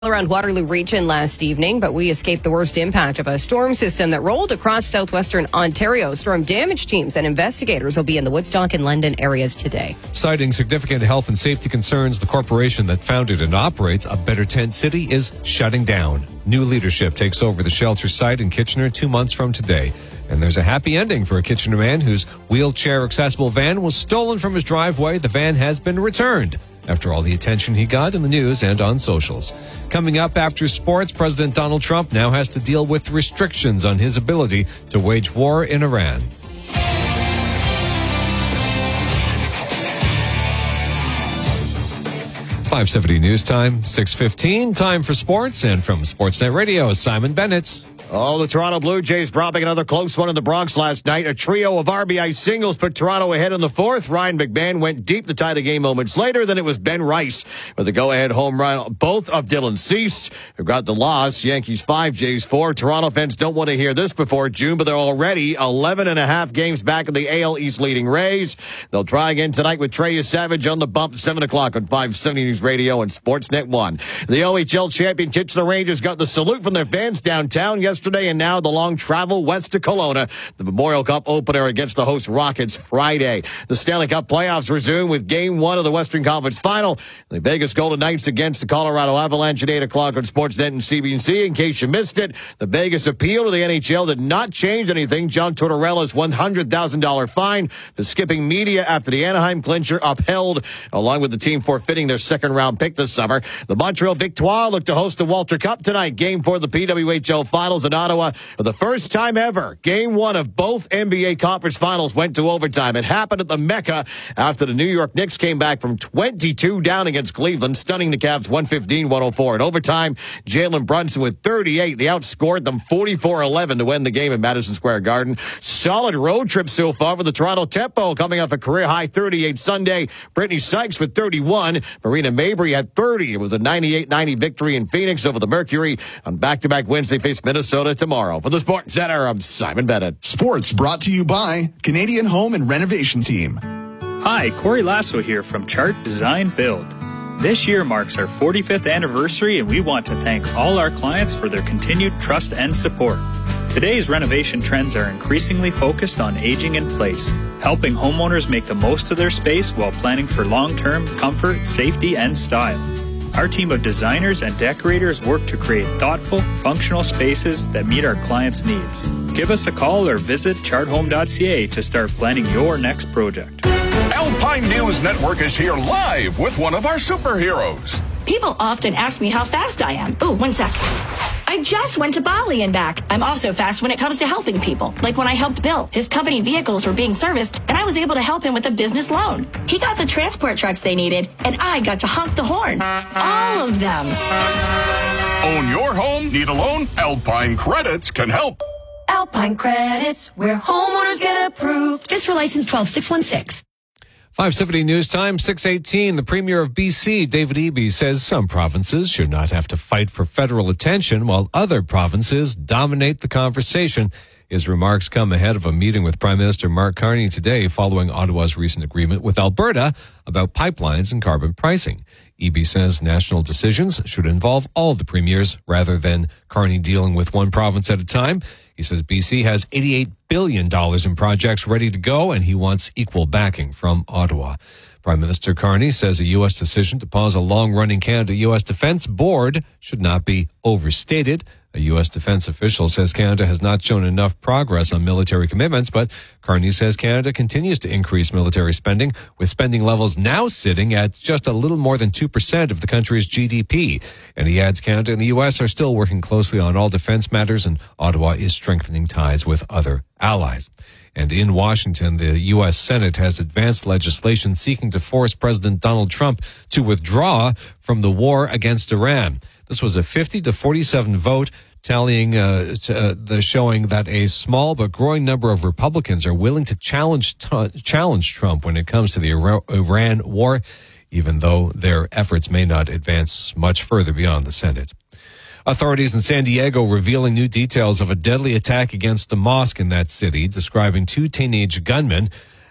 Around Waterloo region last evening, but we escaped the worst impact of a storm system that rolled across southwestern Ontario. Storm damage teams and investigators will be in the Woodstock and London areas today. Citing significant health and safety concerns, the corporation that founded and operates A Better Tent City is shutting down. New leadership takes over the shelter site in Kitchener 2 months from today. And there's a happy ending for a Kitchener man whose wheelchair-accessible van was stolen from his driveway. The van has been returned after all the attention he got in the news and on socials. Coming up after sports, President Donald Trump now has to deal with restrictions on his ability to wage war in Iran. .570 News Time, 6:15. Time for sports, and from Sportsnet Radio, Simon Bennett. Oh, the Toronto Blue Jays dropping another close one in the Bronx last night. A trio of RBI singles put Toronto ahead in the fourth. Ryan McMahon went deep to tie the game moments later. Then it was Ben Rice with the go-ahead home run, both of Dylan Cease, who got the loss. Yankees 5, Jays 4. Toronto fans don't want to hear this before June, but they're already 11 and a half games back in the AL East leading Rays. They'll try again tonight with Trey Savage on the bump, 7 o'clock on 570 News Radio and Sportsnet 1. The OHL champion Kitchener Rangers got the salute from their fans downtown yesterday, and now the long travel west to Kelowna. The Memorial Cup opener against the host Rockets Friday. The Stanley Cup playoffs resume with Game 1 of the Western Conference Final. The Vegas Golden Knights against the Colorado Avalanche at 8 o'clock on Sportsnet and CBC. In case you missed it, the Vegas appeal to the NHL did not change anything. John Tortorella's $100,000 fine for skipping media after the Anaheim clincher upheld, along with the team forfeiting their second-round pick this summer. The Montreal Victoire look to host the Walter Cup tonight. Game 4 of the PWHL Finals in Ottawa. For the first time ever, Game 1 of both NBA Conference Finals went to overtime. It happened at the Mecca after the New York Knicks came back from 22 down against Cleveland, stunning the Cavs 115-104. In overtime, Jalen Brunson with 38. They outscored them 44-11 to win the game in Madison Square Garden. Solid road trip so far for the Toronto Tempo, coming off a career-high 38 Sunday. Brittany Sykes with 31. Marina Mabry had 30. It was a 98-90 victory in Phoenix over the Mercury. On back-to-back wins, they face Minnesota tomorrow. For the Sports Center, I'm Simon Bennett. Sports brought to you by Canadian Home and Renovation Team. Hi, Corey Lasso here from Chart Design Build. This year marks our 45th anniversary, and we want to thank all our clients for their continued trust and support. Today's renovation trends are increasingly focused on aging in place, helping homeowners make the most of their space while planning for long-term comfort, safety, and style. Our team of designers and decorators work to create thoughtful, functional spaces that meet our clients' needs. Give us a call or visit charthome.ca to start planning your next project. Alpine News Network is here live with one of our superheroes. People often ask me how fast I am. Oh, 1 sec. I just went to Bali and back. I'm also fast when it comes to helping people. Like when I helped Bill. His company vehicles were being serviced, and I was able to help him with a business loan. He got the transport trucks they needed, and I got to honk the horn. All of them. Own your home? Need a loan? Alpine Credits can help. Alpine Credits, where homeowners get approved. Fiscal license 12616. 570 News Time, 6:18. The Premier of BC, David Eby, says some provinces should not have to fight for federal attention while other provinces dominate the conversation. His remarks come ahead of a meeting with Prime Minister Mark Carney today following Ottawa's recent agreement with Alberta about pipelines and carbon pricing. Eby says national decisions should involve all the premiers rather than Carney dealing with one province at a time. He says BC has $88 billion in projects ready to go, and he wants equal backing from Ottawa. Prime Minister Carney says a U.S. decision to pause a long-running Canada-U.S. Defense Board should not be overstated. A U.S. defense official says Canada has not shown enough progress on military commitments, but Carney says Canada continues to increase military spending, with spending levels now sitting at just a little more than 2% of the country's GDP. And he adds Canada and the U.S. are still working closely on all defense matters, and Ottawa is strengthening ties with other allies. And in Washington, the U.S. Senate has advanced legislation seeking to force President Donald Trump to withdraw from the war against Iran. This was a 50-47 vote, tallying showing that a small but growing number of Republicans are willing to challenge Trump when it comes to the Iran war, even though their efforts may not advance much further beyond the Senate. Authorities in San Diego revealing new details of a deadly attack against a mosque in that city, describing two teenage gunmen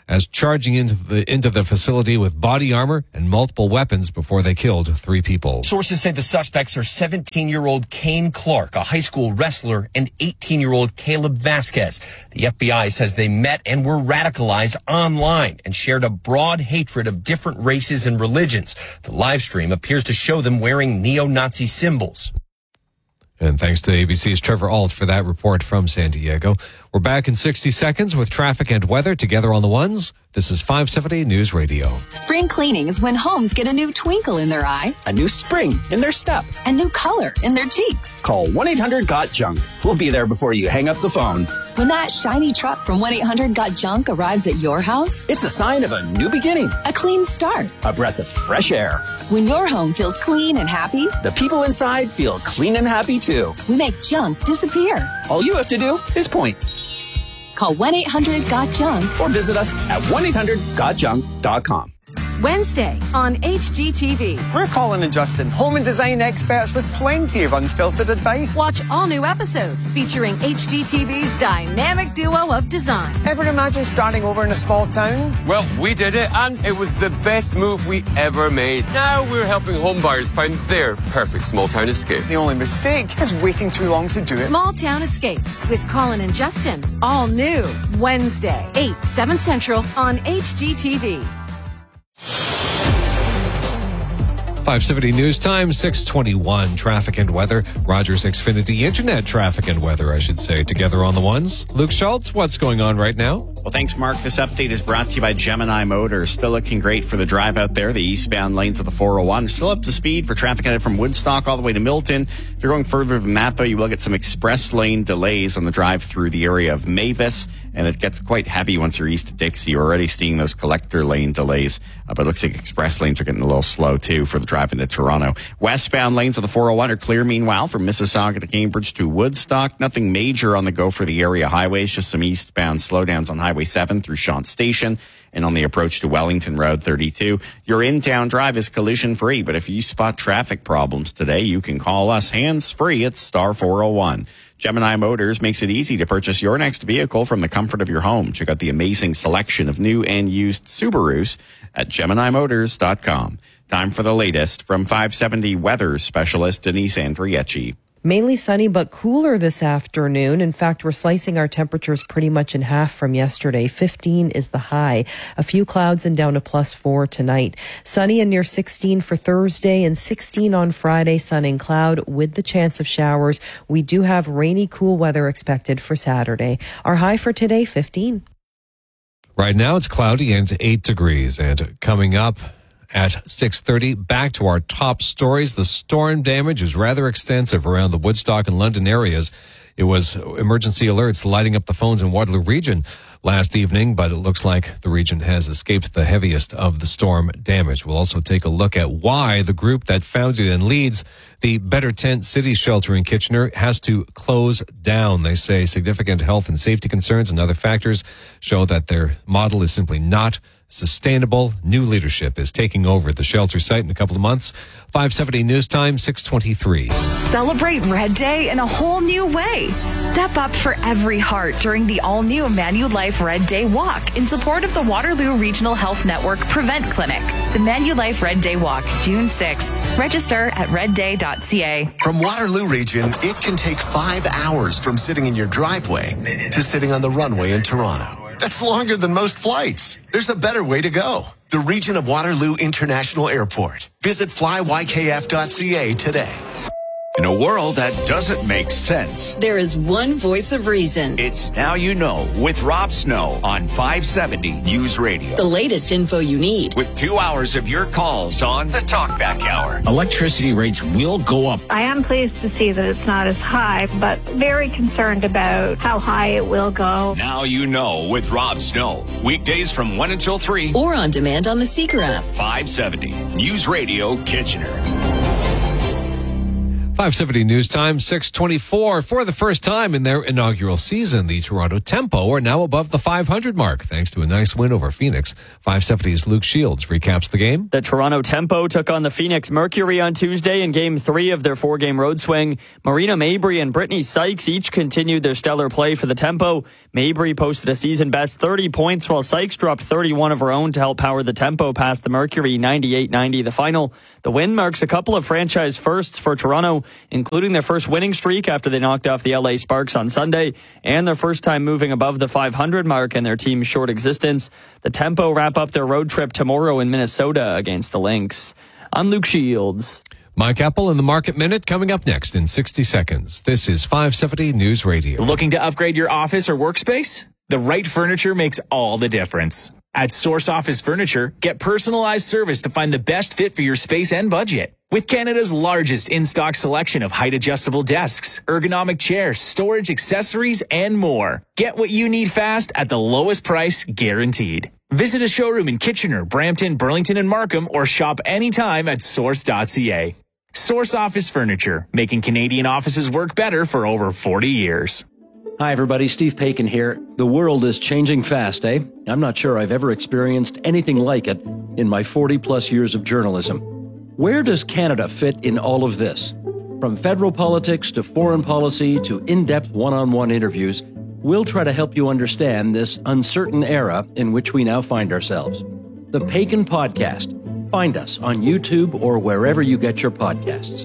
as charging into the facility with body armor and multiple weapons before they killed 3 people. Sources say the suspects are 17-year-old Kane Clark, a high school wrestler, and 18-year-old Caleb Vasquez. The FBI says they met and were radicalized online and shared a broad hatred of different races and religions. The live stream appears to show them wearing neo-Nazi symbols. And thanks to ABC's Trevor Alt for that report from San Diego. We're back in 60 seconds with traffic and weather together on the ones. This is 570 News Radio. Spring cleaning is when homes get a new twinkle in their eye, a new spring in their step, a new color in their cheeks. Call 1-800-GOT-JUNK. We'll be there before you hang up the phone. When that shiny truck from 1-800-GOT-JUNK arrives at your house, it's a sign of a new beginning, a clean start, a breath of fresh air. When your home feels clean and happy, the people inside feel clean and happy too. We make junk disappear. All you have to do is point. Call 1-800-GOT-JUNK or visit us at 1-800-GOTJUNK.com. Wednesday on HGTV. We're Colin and Justin, home and design experts with plenty of unfiltered advice. Watch all new episodes featuring HGTV's dynamic duo of design. Ever imagine starting over in a small town? Well, we did it, and it was the best move we ever made. Now we're helping home buyers find their perfect small town escape. The only mistake is waiting too long to do it. Small Town Escapes with Colin and Justin. All new Wednesday, 8, 7 Central on HGTV. 570 News Time, 621 traffic and weather. Rogers Xfinity Internet traffic and weather, I should say, together on the ones. Luke Schultz, what's going on right now? Well, thanks, Mark. This update is brought to you by Gemini Motors. Still looking great for the drive out there. The eastbound lanes of the 401 still up to speed for traffic headed from Woodstock all the way to Milton. If you're going further than that, though, you will get some express lane delays on the drive through the area of Mavis, and it gets quite heavy once you're east of Dixie. You're already seeing those collector lane delays, but it looks like express lanes are getting a little slow, too, for the drive into Toronto. Westbound lanes of the 401 are clear, meanwhile, from Mississauga to Cambridge to Woodstock. Nothing major on the go for the area highways, just some eastbound slowdowns on Highway 7 through Shant Station and on the approach to Wellington Road 32. Your in-town drive is collision-free, but if you spot traffic problems today, you can call us hands-free at star 401. Gemini Motors makes it easy to purchase your next vehicle from the comfort of your home. Check out the amazing selection of new and used Subarus at GeminiMotors.com. Time for the latest from 570 weather specialist Denise Andriecci. Mainly sunny but cooler this afternoon. In fact, we're slicing our temperatures pretty much in half from yesterday. 15 is the high. A few clouds and down to +4 tonight. Sunny and near 16 for Thursday and 16 on Friday. Sun and cloud with the chance of showers. We do have rainy, cool weather expected for Saturday. Our high for today, 15. Right now it's cloudy and 8 degrees. And coming up at 6:30, back to our top stories. The storm damage is rather extensive around the Woodstock and London areas. It was emergency alerts lighting up the phones in Waterloo region last evening, but it looks like the region has escaped the heaviest of the storm damage. We'll also take a look at why the group that founded and leads the Better Tent City Shelter in Kitchener has to close down. They say significant health and safety concerns and other factors show that their model is simply not sustainable. New leadership is taking over the shelter site in a couple of months. 570 News Time, 623. Celebrate Red Day in a whole new way. Step up for every heart during the all-new Manulife Red Day Walk in support of the Waterloo Regional Health Network Prevent Clinic. The Manulife Red Day Walk, June 6th. Register at redday.ca. From Waterloo Region, it can take 5 hours from sitting in your driveway to sitting on the runway in Toronto. That's longer than most flights. There's a better way to go. The region of Waterloo International Airport. Visit flywykf.ca today. In a world that doesn't make sense, there is one voice of reason. It's Now You Know with Rob Snow on 570 News Radio. The latest info you need. With 2 hours of your calls on the Talkback Hour. Electricity rates will go up. I am pleased to see that it's not as high, but very concerned about how high it will go. Now You Know with Rob Snow. Weekdays from 1 until 3. Or on demand on the Seeker app. 570 News Radio Kitchener. 570 News Time, 6:24. For the first time in their inaugural season, the Toronto Tempo are now above the 500 mark, thanks to a nice win over Phoenix. 570's Luke Shields recaps the game. The Toronto Tempo took on the Phoenix Mercury on Tuesday in Game 3 of their 4-game road swing. Marina Mabry and Brittany Sykes each continued their stellar play for the Tempo. Mabry posted a season-best 30 points, while Sykes dropped 31 of her own to help power the Tempo past the Mercury 98-90 the final. The win marks a couple of franchise firsts for Toronto, including their first winning streak after they knocked off the LA Sparks on Sunday, and their first time moving above the 500 mark in their team's short existence. The Tempo wrap up their road trip tomorrow in Minnesota against the Lynx. I'm Luke Shields. Mike Apple in the Market Minute coming up next in 60 seconds. This is 570 News Radio. Looking to upgrade your office or workspace? The right furniture makes all the difference. At Source Office Furniture, get personalized service to find the best fit for your space and budget. With Canada's largest in-stock selection of height-adjustable desks, ergonomic chairs, storage accessories, and more. Get what you need fast at the lowest price guaranteed. Visit a showroom in Kitchener, Brampton, Burlington, and Markham, or shop anytime at source.ca. Source Office Furniture, making Canadian offices work better for over 40 years. Hi, everybody. Steve Paikin here. The world is changing fast, eh? I'm not sure I've ever experienced anything like it in my 40-plus years of journalism. Where does Canada fit in all of this? From federal politics to foreign policy to in-depth one-on-one interviews, we'll try to help you understand this uncertain era in which we now find ourselves. The Paikin Podcast. Find us on YouTube or wherever you get your podcasts.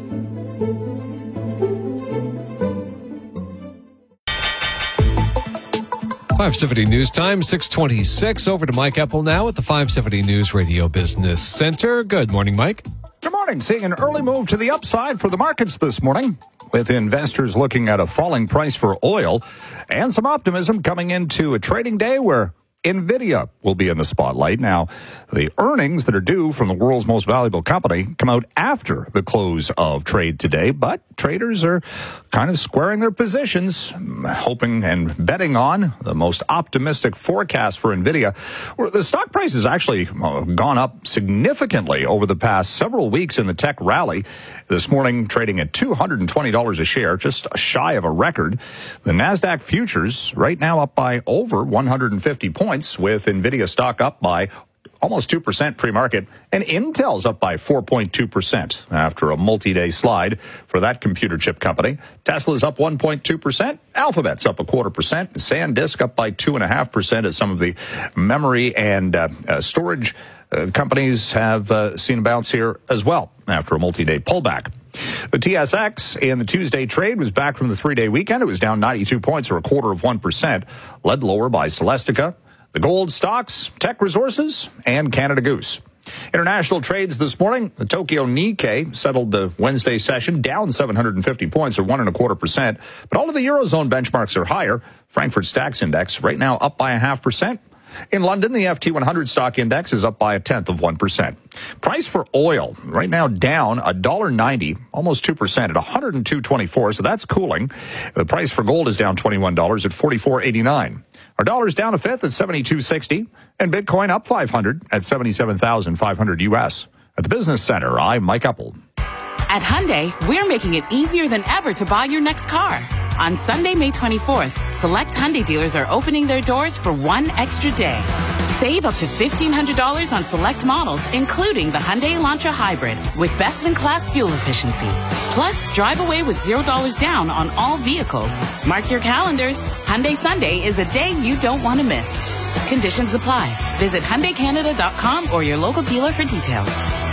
570 News Time, 6:26. Over to Mike Apple now at the 570 News Radio Business Center. Good morning, Mike. Good morning. Seeing an early move to the upside for the markets this morning, with investors looking at a falling price for oil and some optimism coming into a trading day where NVIDIA will be in the spotlight. Now, the earnings that are due from the world's most valuable company come out after the close of trade today, but traders are kind of squaring their positions, hoping and betting on the most optimistic forecast for NVIDIA. The stock price has actually gone up significantly over the past several weeks in the tech rally. This morning, trading at $220 a share, just shy of a record. The NASDAQ futures right now up by over 150 points, with NVIDIA stock up by almost 2% pre-market, and Intel's up by 4.2% after a multi-day slide for that computer chip company. Tesla's up 1.2%, Alphabet's up 0.25%, SanDisk up by 2.5% as some of the memory and storage companies have seen a bounce here as well after a multi-day pullback. The TSX in the Tuesday trade was back from the 3-day weekend. It was down 92 points or 0.25%, led lower by Celestica, the gold stocks, Tech Resources, and Canada Goose. International trades this morning. The Tokyo Nikkei settled the Wednesday session down 750 points or 1.25%. But all of the Eurozone benchmarks are higher. Frankfurt Stax Index right now up by 0.5%. In London, the FT100 stock index is up by 0.1%. Price for oil right now down $1.90, almost 2% at $102.24. So that's cooling. The price for gold is down $21 at $44.89. Our dollar's down a fifth at 72.60, and Bitcoin up 500 at 77,500 US. At the Business Center, I'm Mike Apple. At Hyundai, we're making it easier than ever to buy your next car. On Sunday, May 24th, select Hyundai dealers are opening their doors for one extra day. Save up to $1,500 on select models, including the Hyundai Elantra Hybrid, with best-in-class fuel efficiency. Plus, drive away with $0 down on all vehicles. Mark your calendars. Hyundai Sunday is a day you don't want to miss. Conditions apply. Visit HyundaiCanada.com or your local dealer for details.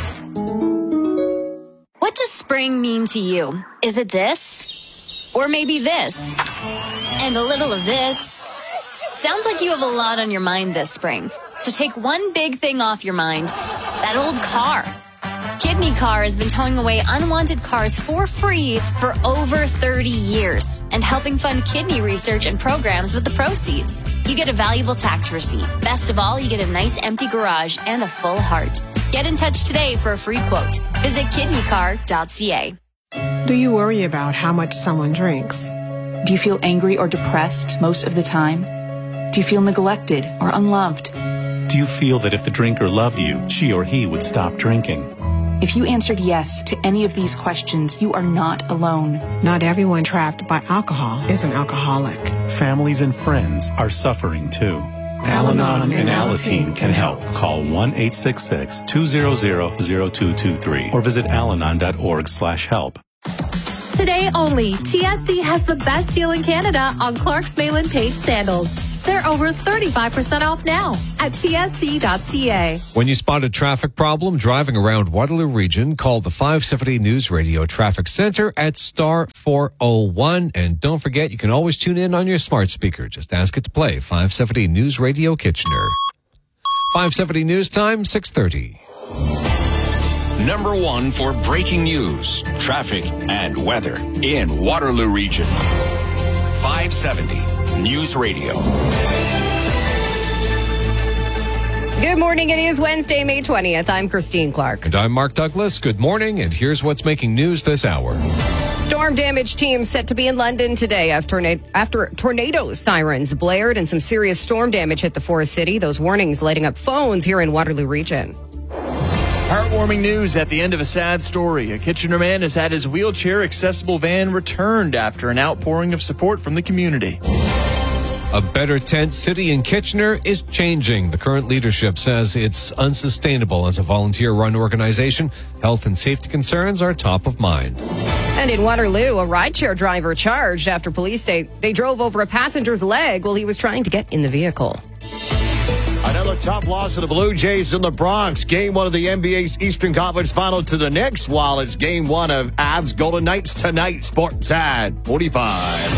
What does spring mean to you? Is it this? Or maybe this? And a little of this? Sounds like you have a lot on your mind this spring. So take one big thing off your mind. That old car. Kidney Car has been towing away unwanted cars for free for over 30 years and helping fund kidney research and programs with the proceeds. You get a valuable tax receipt. Best of all, you get a nice empty garage and a full heart. Get in touch today for a free quote. Visit kidneycar.ca. Do you worry about how much someone drinks? Do you feel angry or depressed most of the time? Do you feel neglected or unloved? Do you feel that if the drinker loved you, she or he would stop drinking? If you answered yes to any of these questions, you are not alone. Not everyone trapped by alcohol is an alcoholic. Families and friends are suffering too. Al-Anon and Alateen can help. Call 1-866-200-0223 or visit alanon.org/help. Today only, TSC has the best deal in Canada on Clark's Malin Page sandals. They're over 35% off now at tsc.ca. When you spot a traffic problem driving around Waterloo Region, call the 570 News Radio Traffic Center at star 401. And don't forget, you can always tune in on your smart speaker. Just ask it to play 570 News Radio Kitchener. 570 News Time, 6:30. Number one for breaking news, traffic, and weather in Waterloo Region. 570 News Radio. Good morning. It is Wednesday, May 20th. I'm Christine Clark. And I'm Mark Douglas. Good morning, and here's what's making news this hour. Storm damage teams set to be in London today after tornado sirens blared and some serious storm damage hit the Forest City. Those warnings lighting up phones here in Waterloo Region. Heartwarming news at the end of a sad story. A Kitchener man has had his wheelchair-accessible van returned after an outpouring of support from the community. A better tent city in Kitchener is changing. The current leadership says it's unsustainable as a volunteer-run organization. Health and safety concerns are top of mind. And in Waterloo, a rideshare driver charged after police say they drove over a passenger's leg while he was trying to get in the vehicle. Another tough loss to the Blue Jays in the Bronx. Game one of the NBA's Eastern Conference Final to the Knicks, while it's game one of Avs Golden Knights tonight. Sportsnet 45.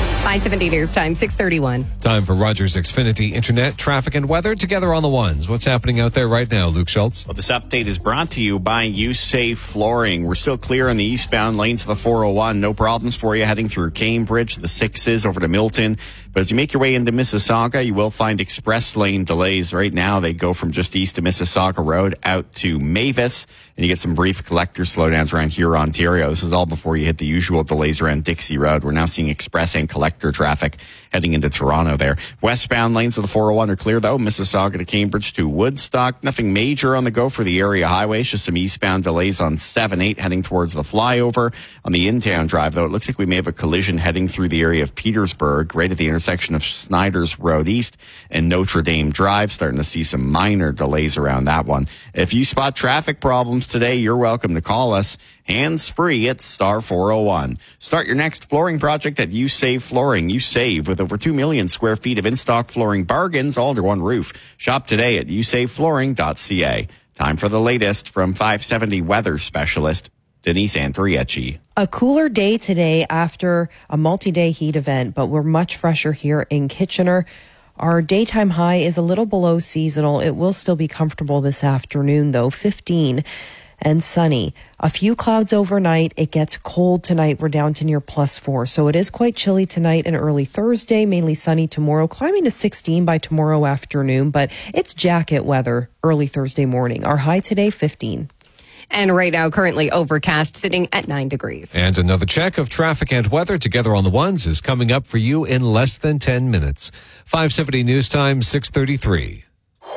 570 News Time, 6:31. Time for Rogers Xfinity Internet, traffic, and weather together on the ones. What's happening out there right now, Luke Schultz? Well, this update is brought to you by USafe Flooring. We're still clear on the eastbound lanes of the 401. No problems for you heading through Cambridge, the 6s over to Milton. But as you make your way into Mississauga, you will find express lane delays. Right now, they go from just east of Mississauga Road out to Mavis, and you get some brief collector slowdowns around here, Ontario. This is all before you hit the usual delays around Dixie Road. We're now seeing express and collector traffic heading into Toronto there. Westbound lanes of the 401 are clear, though. Mississauga to Cambridge to Woodstock. Nothing major on the go for the area highways, just some eastbound delays on 7-8 heading towards the flyover. On the in-town drive, though, it looks like we may have a collision heading through the area of Petersburg, right at the intersection of Snyder's Road East and Notre Dame Drive. Starting to see some minor delays around that one. If you spot traffic problems today, you're welcome to call us hands-free at star 401. Start your next flooring project at USafe Flooring. You save with over 2 million square feet of in-stock flooring bargains all under one roof. Shop today at usafeflooring.ca. Time for the latest from 570 weather specialist Denise Andriecci. A cooler day today after a multi-day heat event, but we're much fresher here in Kitchener. Our daytime high is a little below seasonal. It will still be comfortable this afternoon, though, 15 and sunny. A few clouds overnight. It gets cold tonight. We're down to near +4. So it is quite chilly tonight and early Thursday, mainly sunny tomorrow, climbing to 16 by tomorrow afternoon, but it's jacket weather early Thursday morning. Our high today, 15. And right now, currently overcast, sitting at 9 degrees. And another check of traffic and weather together on the ones is coming up for you in less than 10 minutes. 570 News Time, 6:33.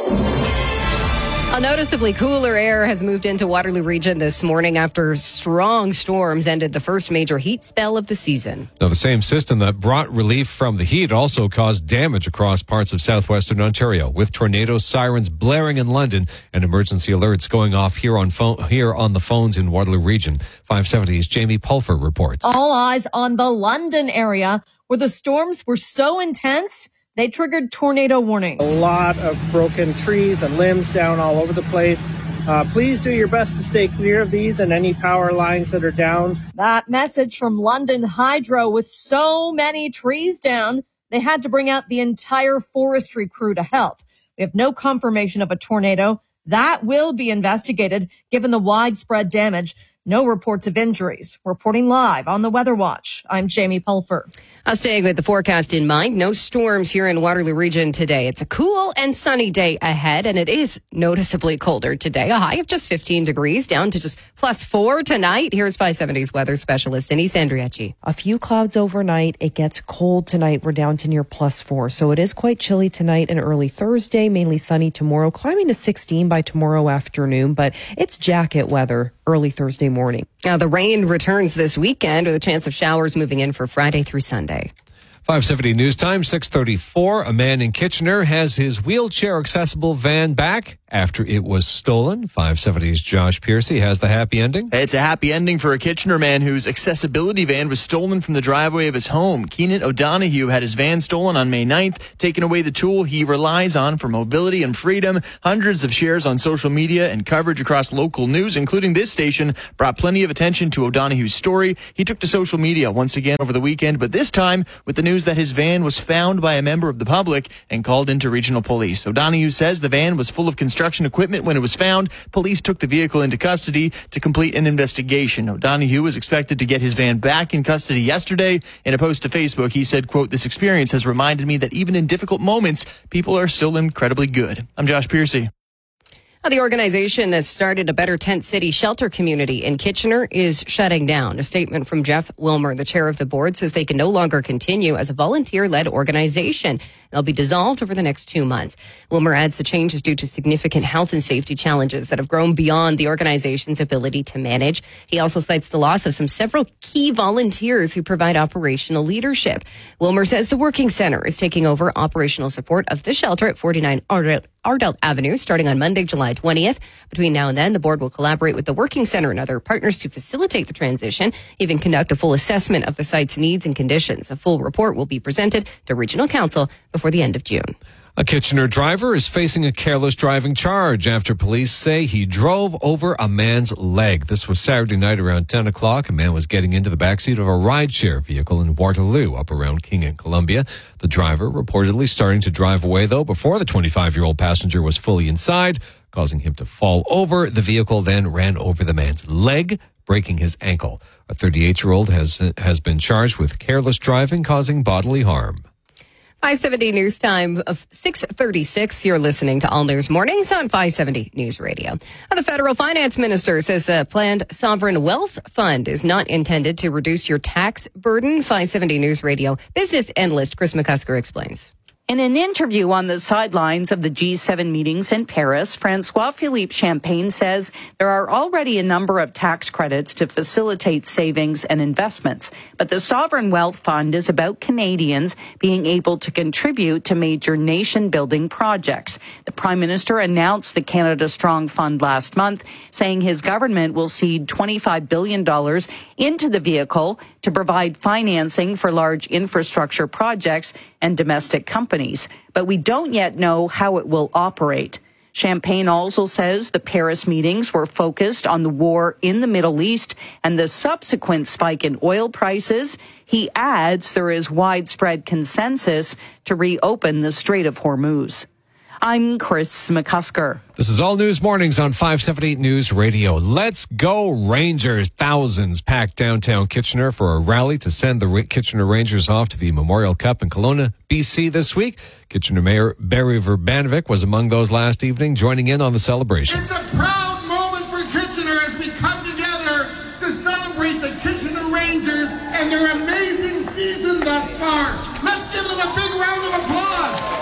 A noticeably cooler air has moved into Waterloo Region this morning after strong storms ended the first major heat spell of the season. Now, the same system that brought relief from the heat also caused damage across parts of southwestern Ontario, with tornado sirens blaring in London and emergency alerts going off here on the phones in Waterloo Region. 570's Jamie Pulfer reports. All eyes on the London area, where the storms were so intense they triggered tornado warnings. A lot of broken trees and limbs down all over the place. Please do your best to stay clear of these and any power lines that are down. That message from London Hydro, with so many trees down, they had to bring out the entire forestry crew to help. We have no confirmation of a tornado. That will be investigated given the widespread damage. No reports of injuries. Reporting live on the Weather Watch, I'm Jamie Pulfer. Staying with the forecast in mind, no storms here in Waterloo Region today. It's a cool and sunny day ahead, and it is noticeably colder today. A high of just 15 degrees, down to just +4 tonight. Here's 570's weather specialist, Denise Andriecci. A few clouds overnight. It gets cold tonight. We're down to near +4. So it is quite chilly tonight and early Thursday, mainly sunny tomorrow, climbing to 16 by tomorrow afternoon, but it's jacket weather early Thursday morning. Now, the rain returns this weekend with a chance of showers moving in for Friday through Sunday. 570 News Time, 6:34. A man in Kitchener has his wheelchair-accessible van back after it was stolen. 570's Josh Piercy has the happy ending. It's a happy ending for a Kitchener man whose accessibility van was stolen from the driveway of his home. Keenan O'Donoghue had his van stolen on May 9th, taking away the tool he relies on for mobility and freedom. Hundreds of shares on social media and coverage across local news, including this station, brought plenty of attention to O'Donoghue's story. He took to social media once again over the weekend, but this time with the news that his van was found by a member of the public and called into regional police. O'Donoghue says the van was full of construction equipment when it was found. Police took the vehicle into custody to complete an investigation. O'Donoghue was expected to get his van back in custody yesterday. In a post to Facebook, he said, quote, "This experience has reminded me that even in difficult moments, people are still incredibly good." I'm Josh Piercy. The organization that started a Better Tent City shelter community in Kitchener is shutting down. A statement from Jeff Wilmer, the chair of the board, says they can no longer continue as a volunteer-led organization. They'll be dissolved over the next 2 months. Wilmer adds the change is due to significant health and safety challenges that have grown beyond the organization's ability to manage. He also cites the loss of several key volunteers who provide operational leadership. Wilmer says the Working Center is taking over operational support of the shelter at 49 Ardell Avenue starting on Monday, July 20th. Between now and then, the board will collaborate with the Working Center and other partners to facilitate the transition, even conduct a full assessment of the site's needs and conditions. A full report will be presented to Regional Council before the end of June. A Kitchener driver is facing a careless driving charge after police say he drove over a man's leg. This was Saturday night around 10 o'clock. A man was getting into the backseat of a rideshare vehicle in Waterloo up around King and Columbia. The driver reportedly starting to drive away, though, before the 25-year-old passenger was fully inside, causing him to fall over. The vehicle then ran over the man's leg, breaking his ankle. A 38-year-old has been charged with careless driving causing bodily harm. 570 News Time of 6:36. You're listening to All News Mornings on 570 News Radio. The federal finance minister says the planned sovereign wealth fund is not intended to reduce your tax burden. 570 News Radio business analyst Chris McCusker explains. In an interview on the sidelines of the G7 meetings in Paris, Francois-Philippe Champagne says there are already a number of tax credits to facilitate savings and investments. But the Sovereign Wealth Fund is about Canadians being able to contribute to major nation-building projects. The Prime Minister announced the Canada Strong Fund last month, saying his government will seed $25 billion into the vehicle to provide financing for large infrastructure projects and domestic companies, but we don't yet know how it will operate. Champagne also says the Paris meetings were focused on the war in the Middle East and the subsequent spike in oil prices. He adds there is widespread consensus to reopen the Strait of Hormuz. I'm Chris McCusker. This is All News Mornings on 570 News Radio. Let's go Rangers. Thousands packed downtown Kitchener for a rally to send the Kitchener Rangers off to the Memorial Cup in Kelowna, BC this week. Kitchener Mayor Barry Verbanovic was among those last evening, joining in on the celebration. It's a proud moment for Kitchener as we come together to celebrate the Kitchener Rangers and their amazing season thus far. Let's give them a big round of applause.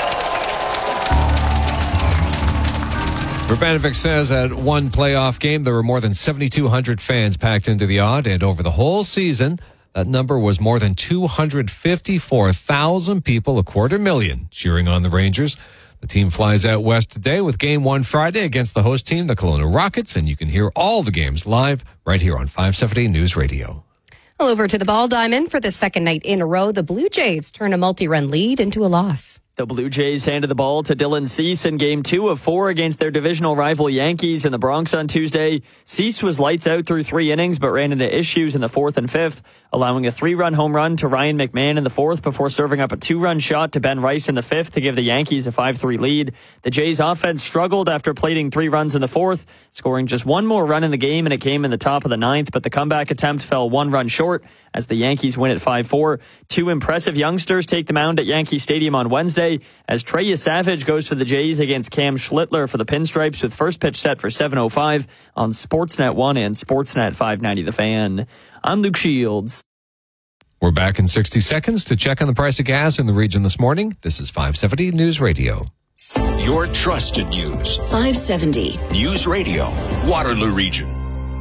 Verbanovic says at one playoff game, there were more than 7,200 fans packed into the Odd, and over the whole season, that number was more than 254,000 people, 250,000, cheering on the Rangers. The team flies out west today with Game 1 Friday against the host team, the Kelowna Rockets, and you can hear all the games live right here on 570 News Radio. Well, over to the Ball Diamond for the second night in a row. The Blue Jays turn a multi-run lead into a loss. The Blue Jays handed the ball to Dylan Cease in Game 2 of 4 against their divisional rival Yankees in the Bronx on Tuesday. Cease was lights out through 3 innings, but ran into issues in the 4th and 5th, allowing a 3-run home run to Ryan McMahon in the 4th before serving up a 2-run shot to Ben Rice in the 5th to give the Yankees a 5-3 lead. The Jays offense struggled after plating 3 runs in the 4th, scoring just 1 more run in the game, and it came in the top of the 9th, but the comeback attempt fell 1 run short as the Yankees win at 5-4. 2 impressive youngsters take the mound at Yankee Stadium on Wednesday as Trey Savage goes for the Jays against Cam Schlittler for the Pinstripes with first pitch set for 7:05 on Sportsnet 1 and Sportsnet 590 The Fan. I'm Luke Shields. We're back in 60 seconds to check on the price of gas in the region this morning. This is 570 News Radio. Your trusted news. 570 News Radio, Waterloo Region.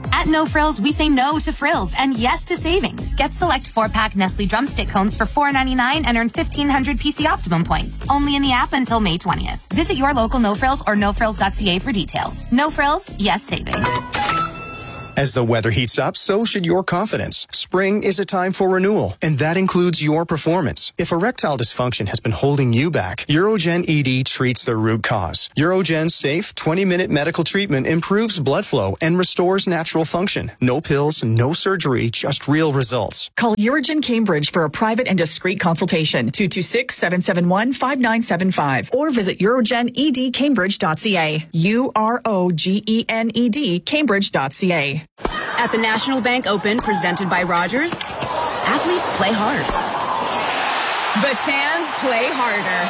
At No Frills, we say no to frills and yes to savings. Get select 4-pack Nestle Drumstick cones for $4.99 and earn 1,500 PC Optimum points. Only in the app until May 20th. Visit your local No Frills or nofrills.ca for details. No Frills, yes savings. As the weather heats up, so should your confidence. Spring is a time for renewal, and that includes your performance. If erectile dysfunction has been holding you back, Urogen ED treats the root cause. Urogen's safe 20-minute medical treatment improves blood flow and restores natural function. No pills, no surgery, just real results. Call Urogen Cambridge for a private and discreet consultation. 226-771-5975 or visit urogenedcambridge.ca. UROGENED Cambridge.ca. At the National Bank Open presented by Rogers, athletes play hard, but fans play harder.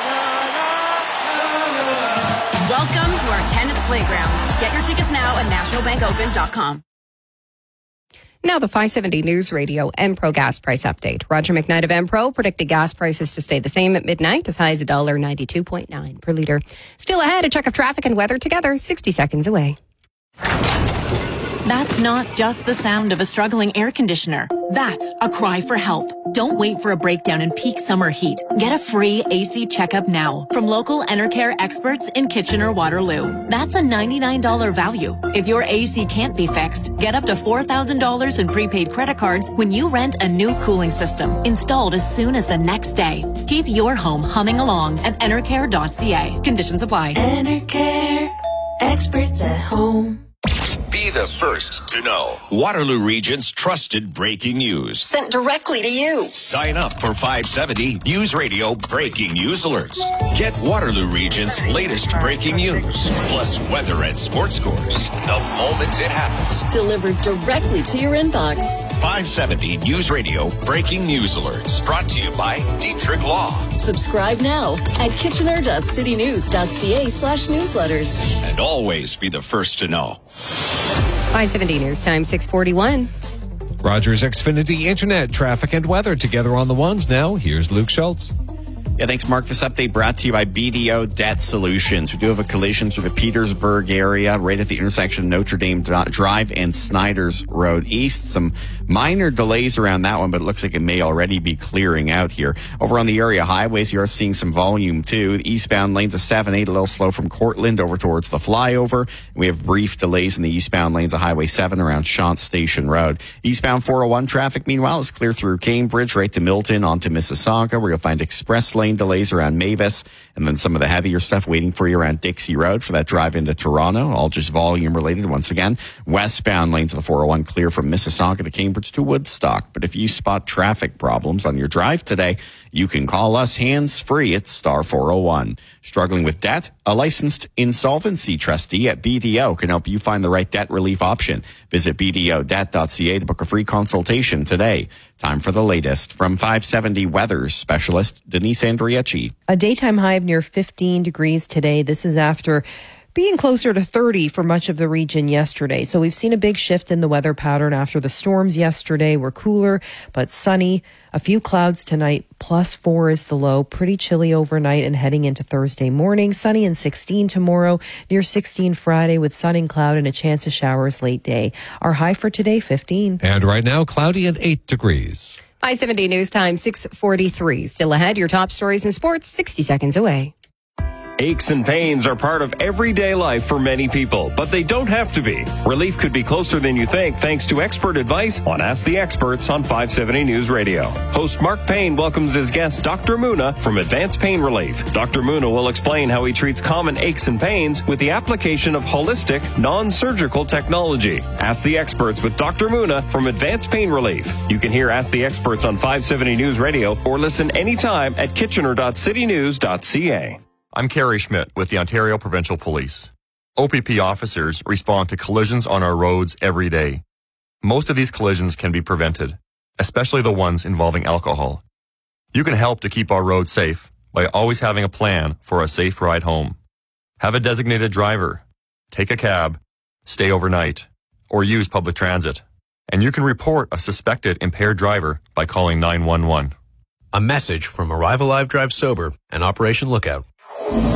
Welcome to our tennis playground. Get your tickets now at nationalbankopen.com. Now the 570 News Radio Empro gas price update. Roger McKnight of Empro predicted gas prices to stay the same at midnight, as high as $1.92.9 per litre. Still ahead, a check of traffic and weather together, 60 seconds away. That's not just the sound of a struggling air conditioner. That's a cry for help. Don't wait for a breakdown in peak summer heat. Get a free AC checkup now from local Enercare experts in Kitchener-Waterloo. That's a $99 value. If your AC can't be fixed, get up to $4,000 in prepaid credit cards when you rent a new cooling system installed as soon as the next day. Keep your home humming along at enercare.ca. Conditions apply. Enercare, experts at home. Be the first to know Waterloo Region's trusted breaking news. Sent directly to you. Sign up for 570 News Radio Breaking News Alerts. Get Waterloo Region's latest breaking news, plus weather and sports scores the moment it happens. Delivered directly to your inbox. 570 News Radio Breaking News Alerts. Brought to you by Dietrich Law. Subscribe now at kitchener.citynews.ca/newsletters. And always be the first to know. 570 News Time, 641. Rogers Xfinity Internet, traffic and weather together on the ones now. Here's Luke Schultz. Yeah, thanks, Mark. This update brought to you by BDO Debt Solutions. We do have a collision through the Petersburg area, right at the intersection of Notre Dame Drive and Snyder's Road East. Some minor delays around that one, but it looks like it may already be clearing out here. Over on the area highways, you are seeing some volume, too. The eastbound lanes of 7-8, a little slow from Cortland over towards the flyover. We have brief delays in the eastbound lanes of Highway 7 around Shant Station Road. Eastbound 401 traffic, meanwhile, is clear through Cambridge, right to Milton, onto Mississauga, where you'll find express lane delays around Mavis, and then some of the heavier stuff waiting for you around Dixie Road for that drive into Toronto, all just volume related once again. Westbound lanes of the 401 clear from Mississauga to Cambridge to Woodstock. But if you spot traffic problems on your drive today, you can call us hands-free at star 401. Struggling with debt? A licensed insolvency trustee at BDO can help you find the right debt relief option. Visit bdodebt.ca to book a free consultation today. Time for the latest from 570 weather specialist Denise Andriecci. A daytime high of near 15 degrees today. This is after being closer to 30 for much of the region yesterday. So we've seen a big shift in the weather pattern after the storms yesterday were cooler but sunny. A few clouds tonight, +4 is the low. Pretty chilly overnight and heading into Thursday morning. Sunny and 16 tomorrow, near 16 Friday with sun and cloud and a chance of showers late day. Our high for today, 15. And right now, cloudy and 8 degrees. 570 News Time, 643. Still ahead, your top stories in sports, 60 seconds away. Aches and pains are part of everyday life for many people, but they don't have to be. Relief could be closer than you think thanks to expert advice on Ask the Experts on 570 News Radio. Host Mark Payne welcomes his guest, Dr. Muna, from Advanced Pain Relief. Dr. Muna will explain how he treats common aches and pains with the application of holistic, non-surgical technology. Ask the Experts with Dr. Muna from Advanced Pain Relief. You can hear Ask the Experts on 570 News Radio or listen anytime at kitchener.citynews.ca. I'm Kerry Schmidt with the Ontario Provincial Police. OPP officers respond to collisions on our roads every day. Most of these collisions can be prevented, especially the ones involving alcohol. You can help to keep our roads safe by always having a plan for a safe ride home. Have a designated driver, take a cab, stay overnight, or use public transit. And you can report a suspected impaired driver by calling 911. A message from Arrive Alive Drive Sober and Operation Lookout.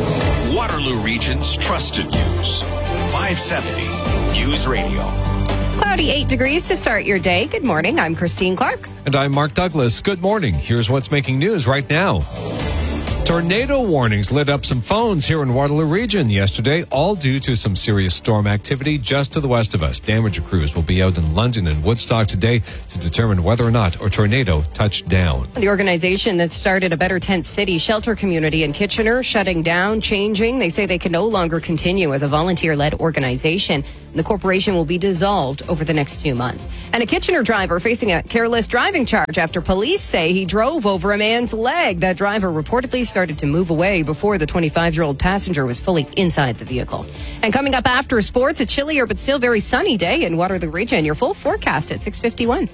Waterloo Region's trusted news. 570 News Radio. Cloudy 8 degrees to start your day. Good morning. I'm Christine Clark. And I'm Mark Douglas. Good morning. Here's what's making news right now. Tornado warnings lit up some phones here in Waterloo Region yesterday, all due to some serious storm activity just to the west of us. Damage crews will be out in London and Woodstock today to determine whether or not a tornado touched down. The organization that started a Better Tent City shelter community in Kitchener shutting down, changing. They say they can no longer continue as a volunteer-led organization. The corporation will be dissolved over the next 2 months. And a Kitchener driver facing a careless driving charge after police say he drove over a man's leg. That driver reportedly started to move away before the 25-year-old passenger was fully inside the vehicle. And coming up after sports, a chillier but still very sunny day in Waterloo Region. Your full forecast at 6:51.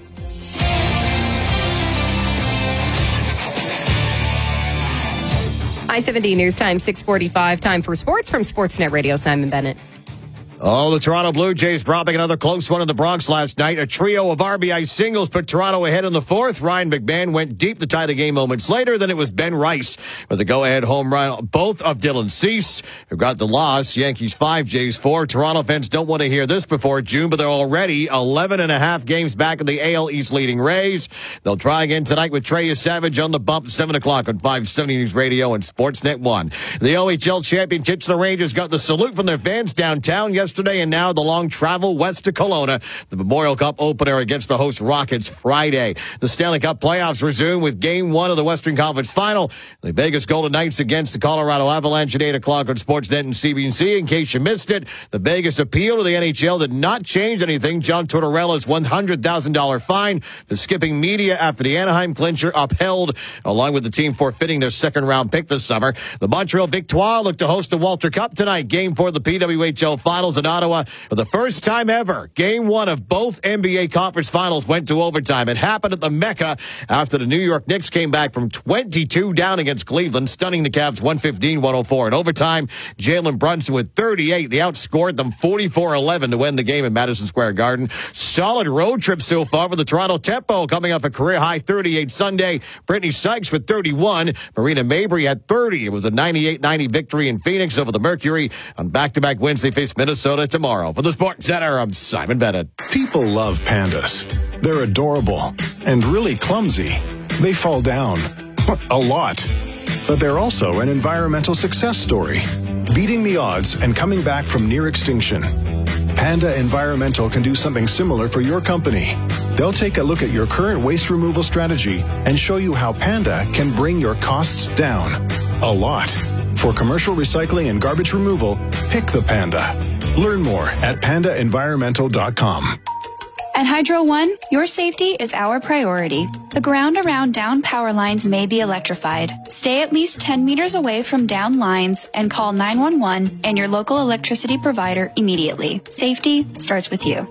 I-70 News Time, 6:45. Time for sports from Sportsnet Radio. Simon Bennett. Oh, the Toronto Blue Jays dropping another close one in the Bronx last night. A trio of RBI singles put Toronto ahead in the fourth. Ryan McMahon went deep to tie the game moments later. Then it was Ben Rice with the go-ahead home run, both of Dylan Cease, who got the loss. Yankees 5, Jays 4. Toronto fans don't want to hear this before June, but they're already 11.5 games back in the AL East leading Rays. They'll try again tonight with Trey Savage on the bump, 7 o'clock on 570 News Radio and Sportsnet 1. The OHL champion Kitchener Rangers got the salute from their fans downtown yesterday, and now the long travel west to Kelowna. The Memorial Cup opener against the host Rockets Friday. The Stanley Cup playoffs resume with Game 1 of the Western Conference Final. The Vegas Golden Knights against the Colorado Avalanche at 8 o'clock on Sportsnet and CBC. In case you missed it, the Vegas appeal to the NHL did not change anything. John Tortorella's $100,000 fine for skipping media after the Anaheim clincher upheld, along with the team forfeiting their second-round pick this summer. The Montreal Victoire look to host the Walter Cup tonight. Game 4 of the PWHL Finals in Ottawa. For the first time ever, Game 1 of both NBA Conference Finals went to overtime. It happened at the Mecca after the New York Knicks came back from 22 down against Cleveland, stunning the Cavs 115-104. In overtime, Jalen Brunson with 38. They outscored them 44-11 to win the game in Madison Square Garden. Solid road trip so far for the Toronto Tempo, coming off a career-high 38 Sunday. Brittany Sykes with 31. Marina Mabry had 30. It was a 98-90 victory in Phoenix over the Mercury. On back-to-back wins, they face Minnesota tomorrow. For the Sports Center, I'm Simon Bennett. People love pandas. They're adorable and really clumsy. They fall down a lot. But they're also an environmental success story, beating the odds and coming back from near extinction. Panda Environmental can do something similar for your company. They'll take a look at your current waste removal strategy and show you how Panda can bring your costs down a lot. For commercial recycling and garbage removal, pick the Panda. Learn more at pandaenvironmental.com. At Hydro One, your safety is our priority. The ground around down power lines may be electrified. Stay at least 10 meters away from down lines and call 911 and your local electricity provider immediately. Safety starts with you.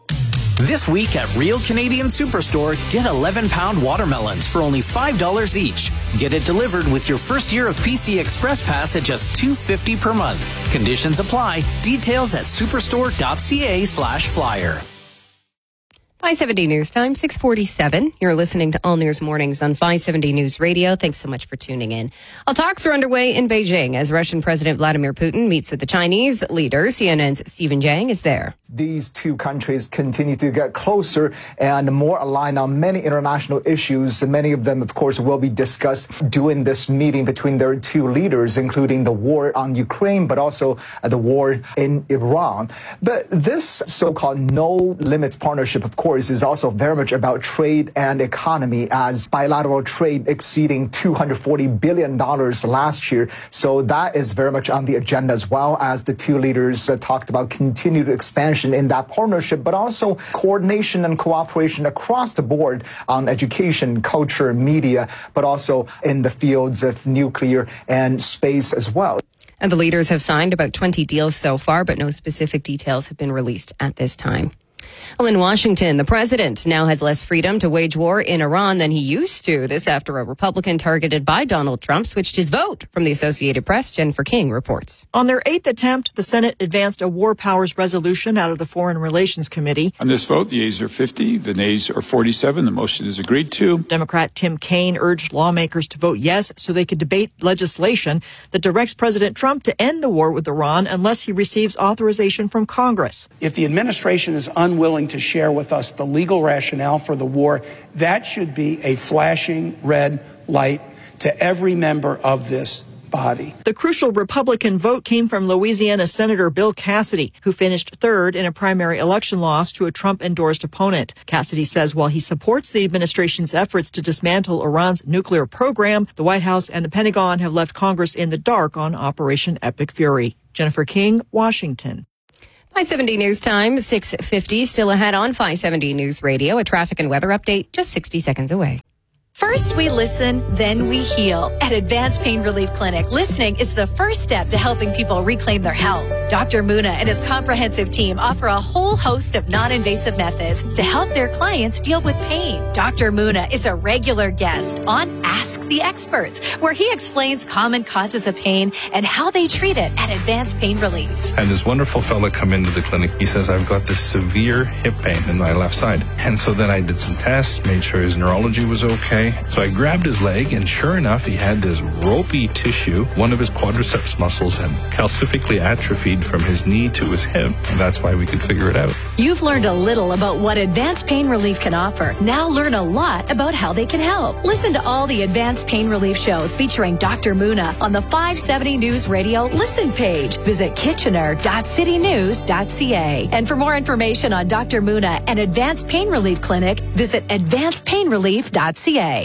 This week at Real Canadian Superstore, get 11-pound watermelons for only $5 each. Get it delivered with your first year of PC Express Pass at just $2.50 per month. Conditions apply. Details at superstore.ca/flyer. 570 News Time, 6:47. You're listening to All News Mornings on 570 News Radio. Thanks so much for tuning in. Well, talks are underway in Beijing as Russian President Vladimir Putin meets with the Chinese leader. CNN's Stephen Zhang is there. These two countries continue to get closer and more aligned on many international issues. And many of them, of course, will be discussed during this meeting between their two leaders, including the war on Ukraine, but also the war in Iran. But this so-called no-limits partnership, of course, is also very much about trade and economy, as bilateral trade exceeding $240 billion last year. So that is very much on the agenda, as well as the two leaders talked about continued expansion in that partnership, but also coordination and cooperation across the board on education, culture, media, but also in the fields of nuclear and space as well. And the leaders have signed about 20 deals so far, but no specific details have been released at this time. Well, in Washington, the president now has less freedom to wage war in Iran than he used to. This after a Republican targeted by Donald Trump switched his vote. From the Associated Press, Jennifer King reports. On their 8th attempt, the Senate advanced a war powers resolution out of the Foreign Relations Committee. On this vote, the yeas are 50, the nays are 47. The motion is agreed to. Democrat Tim Kaine urged lawmakers to vote yes so they could debate legislation that directs President Trump to end the war with Iran unless he receives authorization from Congress. If the administration is unwilling willing to share with us the legal rationale for the war, that should be a flashing red light to every member of this body. The crucial Republican vote came from Louisiana Senator Bill Cassidy, who finished third in a primary election loss to a Trump-endorsed opponent. Cassidy says while he supports the administration's efforts to dismantle Iran's nuclear program, the White House and the Pentagon have left Congress in the dark on Operation Epic Fury. Jennifer King, Washington. 570 News Time, 6:50, still ahead on 570 News Radio. A traffic and weather update just 60 seconds away. First we listen, then we heal. At Advanced Pain Relief Clinic, listening is the first step to helping people reclaim their health. Dr. Muna and his comprehensive team offer a whole host of non-invasive methods to help their clients deal with pain. Dr. Muna is a regular guest on Ask the Experts, where he explains common causes of pain and how they treat it at Advanced Pain Relief. I had this wonderful fella come into the clinic. He says, I've got this severe hip pain in my left side. And so then I did some tests, made sure his neurology was okay. So I grabbed his leg, and sure enough, he had this ropey tissue. One of his quadriceps muscles had calcifically atrophied from his knee to his hip, and that's why we could figure it out. You've learned a little about what Advanced Pain Relief can offer. Now learn a lot about how they can help. Listen to all the Advanced Pain Relief shows featuring Dr. Muna on the 570 News Radio Listen page. Visit kitchener.citynews.ca. And for more information on Dr. Muna and Advanced Pain Relief Clinic, visit advancedpainrelief.ca.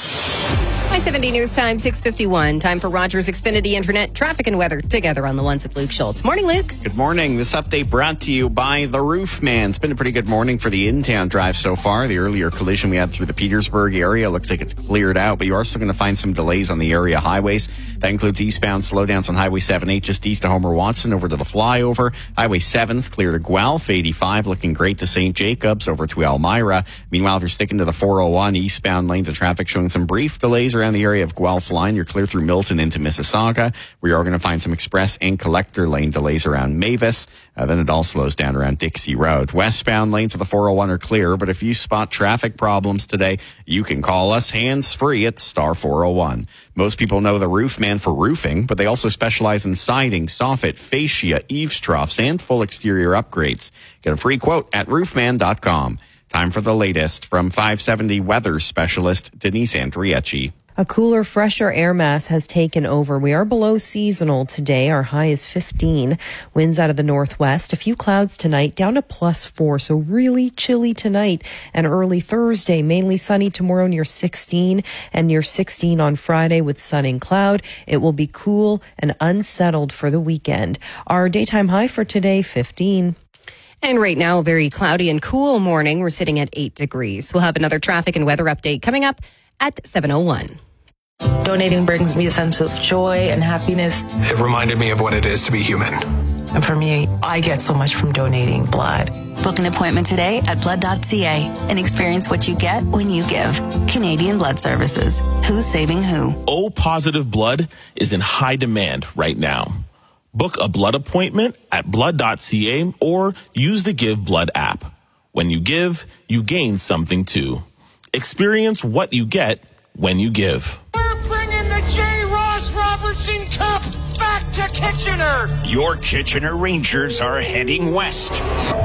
570 News Time, 6:51. Time for Rogers Xfinity Internet traffic and weather together on the ones with Luke Schultz. Morning, Luke. Good morning. This update brought to you by The Roof Man. It's been a pretty good morning for the in-town drive so far. The earlier collision we had through the Petersburg area looks like it's cleared out, but you're also going to find some delays on the area highways. That includes eastbound slowdowns on Highway 78 just east of Homer Watson over to the flyover. Highway 7's clear to Guelph. 85 looking great to St. Jacobs over to Elmira. Meanwhile, if you're sticking to the 401 eastbound lane, the traffic showing some brief delays around the area of Guelph line. You're clear through Milton into Mississauga. We are going to find some express and collector lane delays around Mavis. Then it all slows down around Dixie Road. Westbound lanes of the 401 are clear, but if you spot traffic problems today, you can call us hands-free at star 401. Most people know the Roof Man for roofing, but they also specialize in siding, soffit, fascia, eaves troughs, and full exterior upgrades. Get a free quote at roofman.com. Time for the latest from 570 weather specialist Denise Andriecci. A cooler, fresher air mass has taken over. We are below seasonal today. Our high is 15. Winds out of the northwest. A few clouds tonight, down to +4. So really chilly tonight and early Thursday. Mainly sunny tomorrow near 16 and near 16 on Friday with sun and cloud. It will be cool and unsettled for the weekend. Our daytime high for today, 15. And right now, a very cloudy and cool morning. We're sitting at 8 degrees. We'll have another traffic and weather update coming up at 7:01. Donating brings me a sense of joy and happiness. It reminded me of what it is to be human. And for me, I get so much from donating blood. Book an appointment today at blood.ca and experience what you get when you give. Canadian Blood Services. Who's saving who? O-positive blood is in high demand right now. Book a blood appointment at blood.ca or use the Give Blood app. When you give, you gain something too. Experience what you get when you give. We're bringing the J. Ross Robertson Cup back to Kitchener. Your Kitchener Rangers are heading west.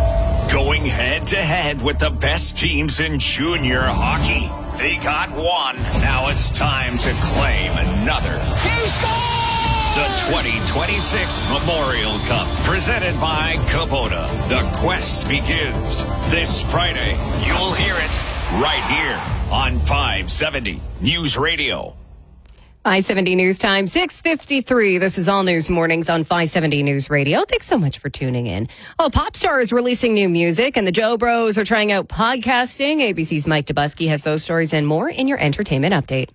Going head-to-head with the best teams in junior hockey. They got one. Now it's time to claim another. He scored! The 2026 Memorial Cup, presented by Kubota. The quest begins this Friday. You'll hear it right here on 570 News Radio. 570 News Time, 6:53. This is All News Mornings on 570 News Radio. Thanks so much for tuning in. Oh, Popstar is releasing new music, and the Joe Bros are trying out podcasting. ABC's Mike Dubusky has those stories and more in your entertainment update.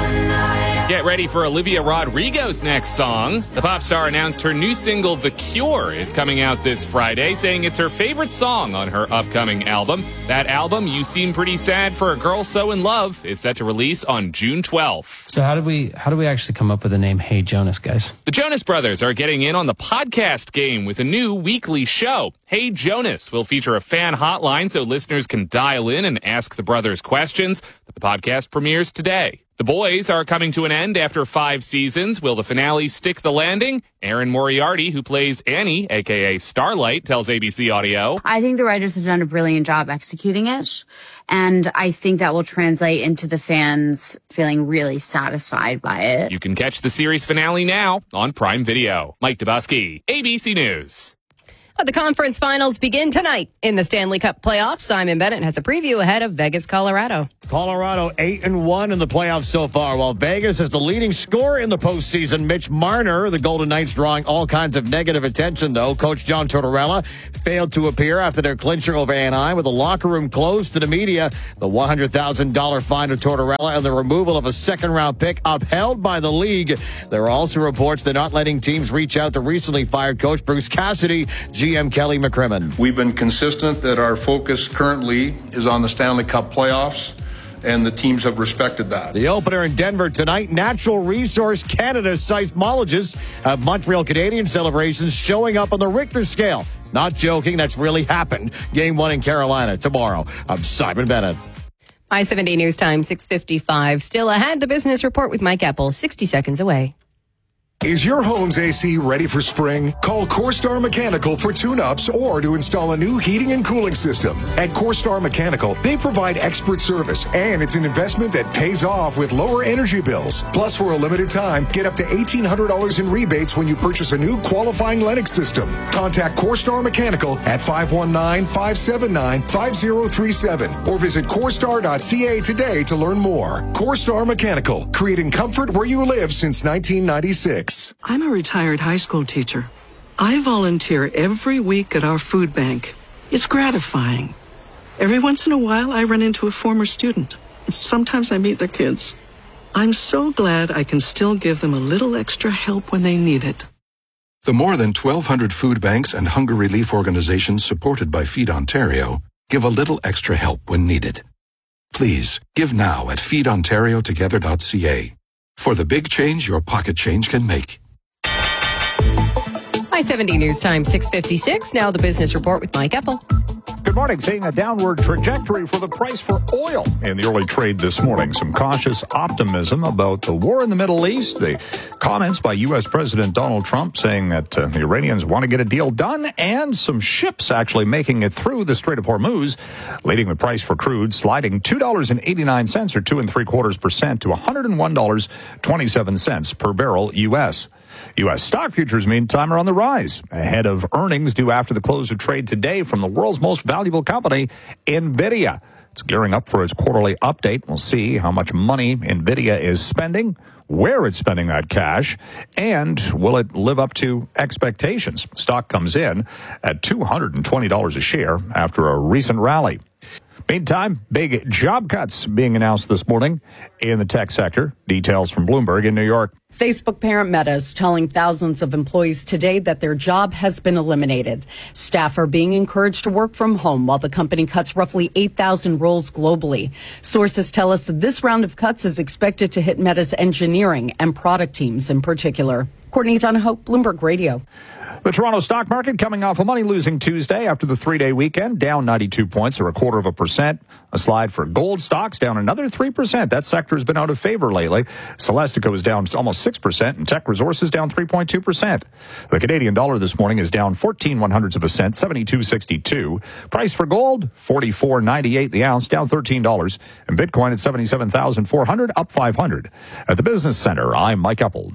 Get ready for Olivia Rodrigo's next song. The pop star announced her new single, The Cure, is coming out this Friday, saying it's her favorite song on her upcoming album. That album, You Seem Pretty Sad for a Girl So in Love, is set to release on June 12th. So how do we actually come up with the name Hey Jonas, guys? The Jonas Brothers are getting in on the podcast game with a new weekly show. Hey Jonas will feature a fan hotline so listeners can dial in and ask the brothers questions. The podcast premieres today. The Boys are coming to an end after 5 seasons. Will the finale stick the landing? Erin Moriarty, who plays Annie, a.k.a. Starlight, tells ABC Audio. I think the writers have done a brilliant job executing it, and I think that will translate into the fans feeling really satisfied by it. You can catch the series finale now on Prime Video. Mike Dubusky, ABC News. The conference finals begin tonight in the Stanley Cup playoffs. Simon Bennett has a preview ahead of Vegas, Colorado. Colorado 8-1 in the playoffs so far, while Vegas is the leading scorer in the postseason. Mitch Marner, the Golden Knights, drawing all kinds of negative attention, though. Coach John Tortorella failed to appear after their clincher over Anaheim, with the locker room closed to the media. The $100,000 fine to Tortorella and the removal of a second-round pick upheld by the league. There are also reports they're not letting teams reach out to recently fired coach Bruce Cassidy. GM Kelly McCrimmon. We've been consistent that our focus currently is on the Stanley Cup playoffs, and the teams have respected that. The opener in Denver tonight, Natural Resource Canada seismologists have Montreal Canadiens celebrations showing up on the Richter scale. Not joking, that's really happened. Game 1 in Carolina tomorrow. I'm Simon Bennett. I-70 News Time, 6:55. Still ahead, the business report with Mike Epple, 60 seconds away. Is your home's AC ready for spring? Call CoreStar Mechanical for tune-ups or to install a new heating and cooling system. At CoreStar Mechanical, they provide expert service, and it's an investment that pays off with lower energy bills. Plus, for a limited time, get up to $1,800 in rebates when you purchase a new qualifying Lennox system. Contact CoreStar Mechanical at 519-579-5037 or visit CoreStar.ca today to learn more. CoreStar Mechanical, creating comfort where you live since 1996. I'm a retired high school teacher. I volunteer every week at our food bank. It's gratifying. Every once in a while, I run into a former student. Sometimes I meet their kids. I'm so glad I can still give them a little extra help when they need it. The more than 1,200 food banks and hunger relief organizations supported by Feed Ontario give a little extra help when needed. Please, give now at feedontariotogether.ca. For the big change your pocket change can make. I-70 News Time, 6:56. Now the business report with Mike Epple. Good morning. Seeing a downward trajectory for the price for oil in the early trade this morning. Some cautious optimism about the war in the Middle East. The comments by U.S. President Donald Trump saying that the Iranians want to get a deal done, and some ships actually making it through the Strait of Hormuz, leading the price for crude sliding $2.89 or 2.75% to $101.27 per barrel U.S. U.S. stock futures, meantime, are on the rise ahead of earnings due after the close of trade today from the world's most valuable company, NVIDIA. It's gearing up for its quarterly update. We'll see how much money NVIDIA is spending, where it's spending that cash, and will it live up to expectations. Stock comes in at $220 a share after a recent rally. Meantime, big job cuts being announced this morning in the tech sector. Details from Bloomberg in New York. Facebook parent Meta is telling thousands of employees today that their job has been eliminated. Staff are being encouraged to work from home while the company cuts roughly 8,000 roles globally. Sources tell us that this round of cuts is expected to hit Meta's engineering and product teams in particular. Courtney Donahoe, Bloomberg Radio. The Toronto stock market coming off a money-losing Tuesday after the 3-day weekend, down 92 points or 0.25%. A slide for gold stocks, down another 3%. That sector has been out of favor lately. Celestica is down almost 6%, and Tech Resources down 3.2%. The Canadian dollar this morning is down 14/100 of a cent, 72.62. Price for gold, 44.98 the ounce, down $13. And Bitcoin at 77,400, up 500. At the Business Center, I'm Mike Epple.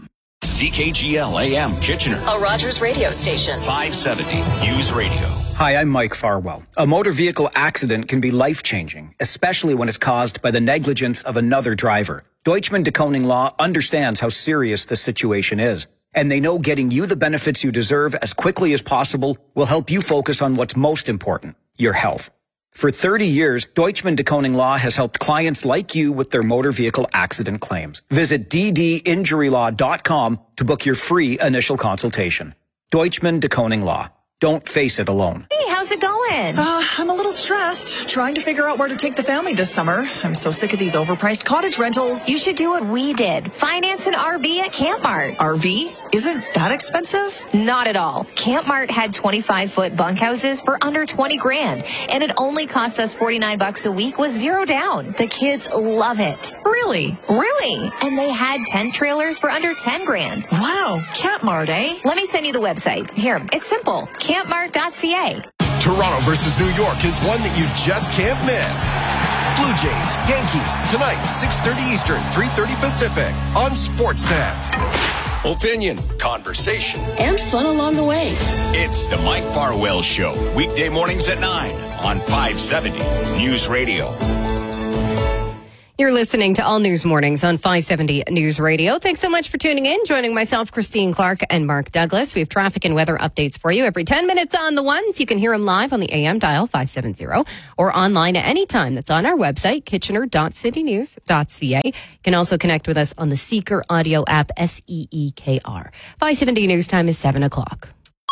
CKGL AM Kitchener, a Rogers radio station. 570 News Radio. Hi, I'm Mike Farwell. A motor vehicle accident can be life-changing, especially when it's caused by the negligence of another driver. Deutschman de Koning Law understands how serious the situation is, and they know getting you the benefits you deserve as quickly as possible will help you focus on what's most important, your health. For 30 years, Deutschman de Koning Law has helped clients like you with their motor vehicle accident claims. Visit ddinjurylaw.com to book your free initial consultation. Deutschman de Koning Law. Don't face it alone. Hey, how's it going? I'm a little stressed, trying to figure out where to take the family this summer. I'm so sick of these overpriced cottage rentals. You should do what we did. Finance an RV at Camp Mart. RV? isn't that expensive? Not at all. Camp Mart had 25-foot bunkhouses for under $20,000, and it only cost us $49 a week with zero down. The kids love it. Really? Really? And they had tent trailers for under $10,000. Wow, Camp Mart, eh? Let me send you the website. Here, it's simple. campmart.ca. Toronto versus New York is one that you just can't miss. Blue Jays, Yankees, tonight, 6:30 Eastern, 3:30 Pacific, on Sportsnet. Opinion, conversation, And fun along the way. It's the Mike Farwell Show. Weekday mornings at 9 on 570 News Radio. You're listening to All News Mornings on 570 News Radio. Thanks so much for tuning in. Joining myself, Christine Clark, and Mark Douglas. We have traffic and weather updates for you every 10 minutes on the ones. You can hear them live on the AM dial 570 or online at any time. That's on our website, kitchener.citynews.ca. You can also connect with us on the Seeker audio app, SEEKR. 570 News time is 7 o'clock.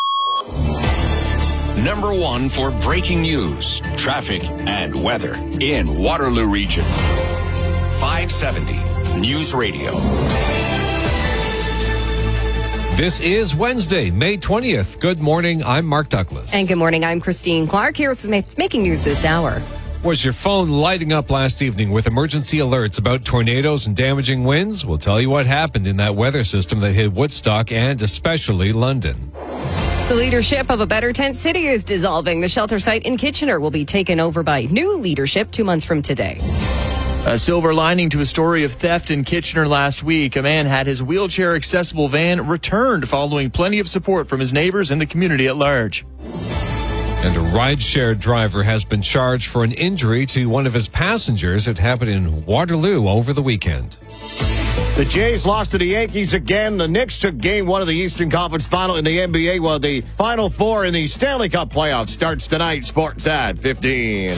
Number one for breaking news, traffic, and weather in Waterloo Region. 570 News Radio. This is Wednesday, May 20th. Good morning. I'm Mark Douglas. And good morning. I'm Christine Clark. Here's what's making news this hour. Was your phone lighting up last evening with emergency alerts about tornadoes and damaging winds? We'll tell you what happened in that weather system that hit Woodstock and especially London. The leadership of A Better Tent City is dissolving. The shelter site in Kitchener will be taken over by new leadership 2 months from today. A silver lining to a story of theft in Kitchener last week. A man had his wheelchair-accessible van returned following plenty of support from his neighbors and the community at large. And a ride-share driver has been charged for an injury to one of his passengers. It happened in Waterloo over the weekend. The Jays lost to the Yankees again. The Knicks took game one of the Eastern Conference Final in the NBA, while the Final Four in the Stanley Cup playoffs starts tonight. Sports at 15.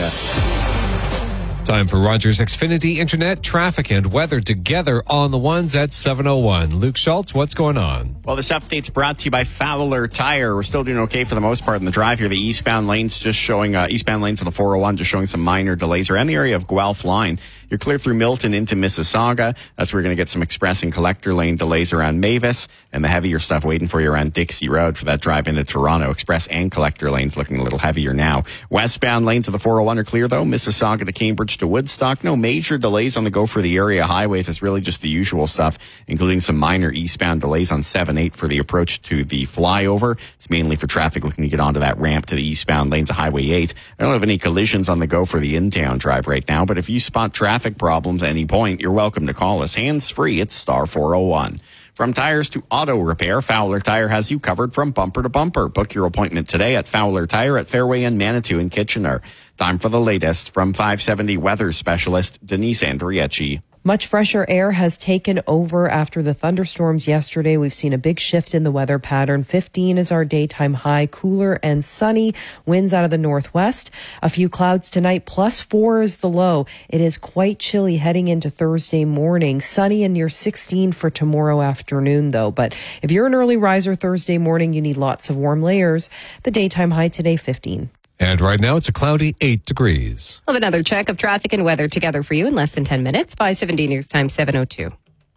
Time for Rogers Xfinity Internet, traffic, and weather together on the ones at 7:01. Luke Schultz, what's going on? Well, this update's brought to you by Fowler Tire. We're still doing okay for the most part in the drive here. The eastbound lanes just showing, eastbound lanes of the 401 just showing some minor delays around the area of Guelph Line. You're clear through Milton into Mississauga. That's where you're going to get some express and collector lane delays around Mavis, and the heavier stuff waiting for you around Dixie Road for that drive into Toronto. Express and collector lanes looking a little heavier now. Westbound lanes of the 401 are clear though. Mississauga to Cambridge to Woodstock. No major delays on the go for the area highways. It's really just the usual stuff, including some minor eastbound delays on 7-8 for the approach to the flyover. It's mainly for traffic looking to get onto that ramp to the eastbound lanes of Highway 8. I don't have any collisions on the go for the in-town drive right now, but if you spot traffic problems at any point, you're welcome to call us. Hands-free, it's star 401. From tires to auto repair, Fowler Tire has you covered from bumper to bumper. Book your appointment today at Fowler Tire at Fairway and Manitou in Kitchener. Time for the latest from 570 weather specialist Denise Andriecci. Much fresher air has taken over after the thunderstorms yesterday. We've seen a big shift in the weather pattern. 15 is our daytime high, cooler and sunny. Winds out of the northwest. A few clouds tonight, +4 is the low. It is quite chilly heading into Thursday morning. Sunny and near 16 for tomorrow afternoon, though. But if you're an early riser Thursday morning, you need lots of warm layers. The daytime high today, 15. And right now, it's a cloudy 8 degrees. We'll have another check of traffic and weather together for you in less than 10 minutes. 570 News Time, 7:02.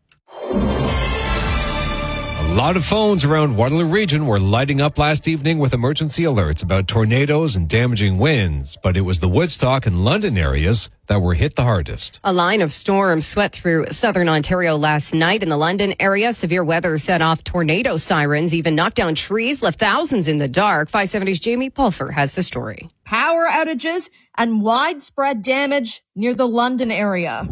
A lot of phones around Waterloo Region were lighting up last evening with emergency alerts about tornadoes and damaging winds, but it was the Woodstock and London areas that were hit the hardest. A line of storms swept through southern Ontario last night. In the London area, severe weather set off tornado sirens, even knocked down trees, left thousands in the dark. 570's Jamie Pulfer has the story. Power outages and widespread damage near the London area.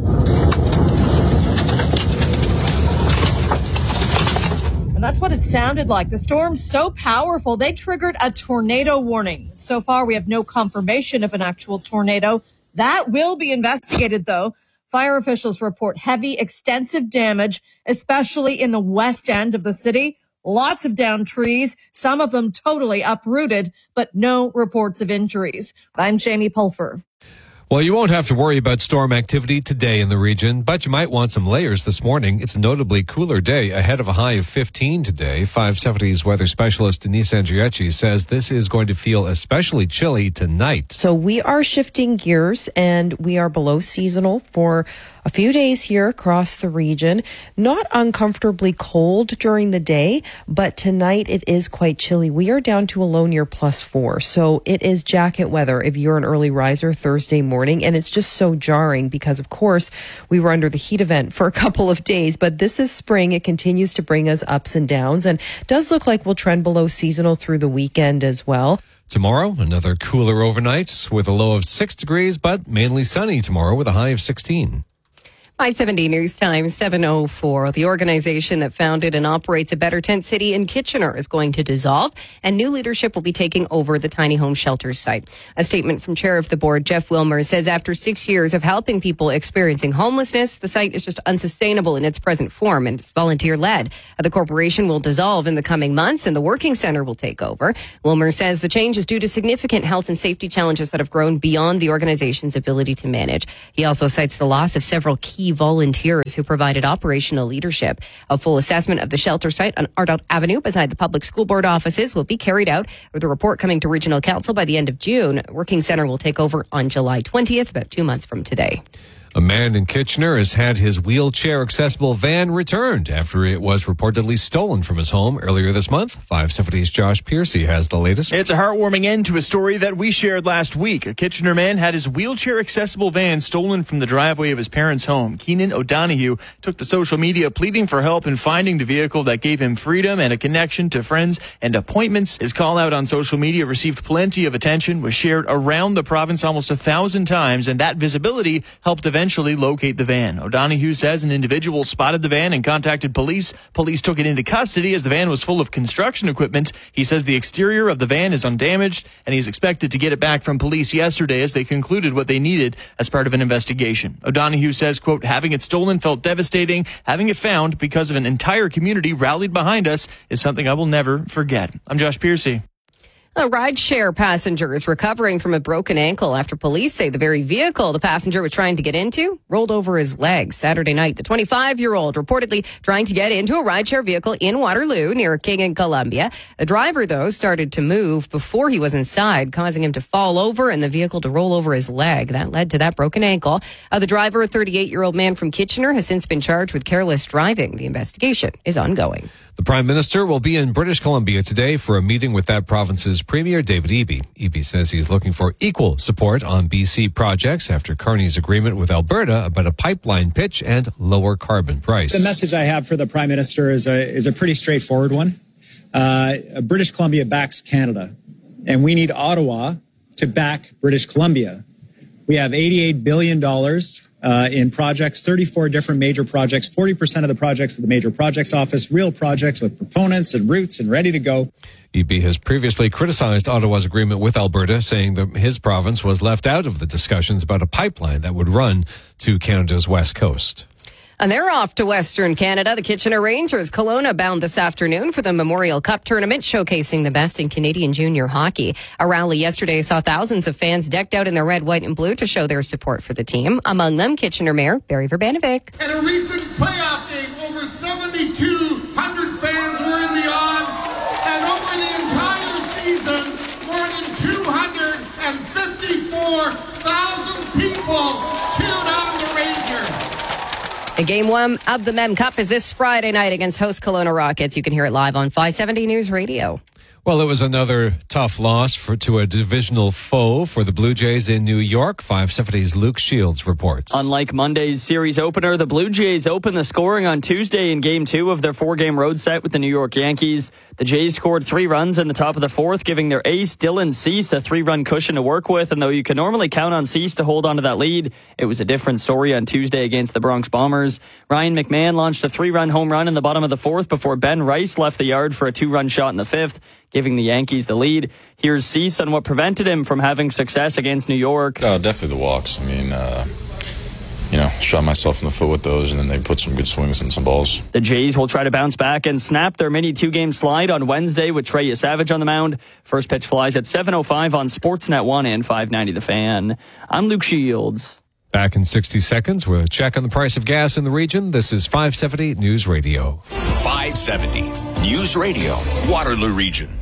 And that's what it sounded like. The storm's so powerful, they triggered a tornado warning. So far, we have no confirmation of an actual tornado. That will be investigated, though. Fire officials report heavy, extensive damage, especially in the west end of the city. Lots of downed trees, some of them totally uprooted, but no reports of injuries. I'm Jamie Pulfer. Well, you won't have to worry about storm activity today in the region, but you might want some layers this morning. It's a notably cooler day ahead of a high of 15 today. 570's weather specialist Denise Andriecci says this is going to feel especially chilly tonight. So we are shifting gears and we are below seasonal for A few days here across the region, not uncomfortably cold during the day, but tonight it is quite chilly. We are down to a low near +4, so it is jacket weather if you're an early riser Thursday morning, and it's just so jarring because, of course, we were under the heat event for a couple of days, but this is spring. It continues to bring us ups and downs, and does look like we'll trend below seasonal through the weekend as well. Tomorrow, another cooler overnight with a low of 6 degrees, but mainly sunny tomorrow with a high of 16. 570 News Time, 7:04. The organization that founded and operates a Better Tent City in Kitchener is going to dissolve, and new leadership will be taking over the tiny home shelter site. A statement from Chair of the Board, Jeff Wilmer, says after 6 years of helping people experiencing homelessness, the site is just unsustainable in its present form and it's volunteer-led. The corporation will dissolve in the coming months and the working center will take over. Wilmer says the change is due to significant health and safety challenges that have grown beyond the organization's ability to manage. He also cites the loss of several key volunteers who provided operational leadership. A full assessment of the shelter site on Ardot Avenue beside the public school board offices will be carried out, with a report coming to Regional Council by the end of June. Working Center will take over on July 20th, about 2 months from today. A man in Kitchener has had his wheelchair-accessible van returned after it was reportedly stolen from his home earlier this month. 570's Josh Piercy has the latest. It's a heartwarming end to a story that we shared last week. A Kitchener man had his wheelchair-accessible van stolen from the driveway of his parents' home. Keenan O'Donoghue took to social media pleading for help in finding the vehicle that gave him freedom and a connection to friends and appointments. His call out on social media received plenty of attention, was shared around the province almost 1,000 times, and that visibility helped eventually locate the van. O'Donoghue says an individual spotted the van and contacted police. Police took it into custody as the van was full of construction equipment. He says the exterior of the van is undamaged, and he's expected to get it back from police yesterday as they concluded what they needed as part of an investigation. O'Donoghue says, quote, having it stolen felt devastating. Having it found because of an entire community rallied behind us is something I will never forget. I'm Josh Piercy. A rideshare passenger is recovering from a broken ankle after police say the very vehicle the passenger was trying to get into rolled over his leg Saturday night. The 25-year-old reportedly trying to get into a rideshare vehicle in Waterloo near King and Columbia. The driver, though, started to move before he was inside, causing him to fall over and the vehicle to roll over his leg. That led to that broken ankle. The driver, a 38-year-old man from Kitchener, has since been charged with careless driving. The investigation is ongoing. The Prime Minister will be in British Columbia today for a meeting with that province's Premier, David Eby. Eby says he's looking for equal support on BC projects after Carney's agreement with Alberta about a pipeline pitch and lower carbon price. The message I have for the Prime Minister is a pretty straightforward one. British Columbia backs Canada, and we need Ottawa to back British Columbia. We have $88 billion in projects, 34 different major projects, 40% of the projects of the Major Projects Office, real projects with proponents and routes and ready to go. Eby has previously criticized Ottawa's agreement with Alberta, saying that his province was left out of the discussions about a pipeline that would run to Canada's west coast. And they're off to Western Canada. The Kitchener Rangers, Kelowna, bound this afternoon for the Memorial Cup tournament, showcasing the best in Canadian junior hockey. A rally yesterday saw thousands of fans decked out in their red, white, and blue to show their support for the team. Among them, Kitchener Mayor Barry Verbanovic. In a recent playoff game, over 7,200 fans were in the on, and over the entire season, more than 254,000 people cheered on the Rangers. The game one of the Mem Cup is this Friday night against host Kelowna Rockets. You can hear it live on 570 News Radio. Well, it was another tough loss to a divisional foe for the Blue Jays in New York. 570's Luke Shields reports. Unlike Monday's series opener, the Blue Jays opened the scoring on Tuesday in Game 2 of their 4-game road set with the New York Yankees. The Jays scored 3 runs in the top of the 4th, giving their ace Dylan Cease a 3-run cushion to work with. And though you can normally count on Cease to hold on to that lead, it was a different story on Tuesday against the Bronx Bombers. Ryan McMahon launched a 3-run home run in the bottom of the 4th before Ben Rice left the yard for a 2-run shot in the 5th, giving the Yankees the lead. Here's Cease on what prevented him from having success against New York. Definitely the walks. I mean, shot myself in the foot with those, and then they put some good swings and some balls. The Jays will try to bounce back and snap their mini 2-game slide on Wednesday with Trey Savage on the mound. First pitch flies at 7:05 on Sportsnet 1 and 590 The Fan. I'm Luke Shields. Back in 60 seconds, we'll check on the price of gas in the region. This is 570 News Radio. 570 News Radio, Waterloo Region.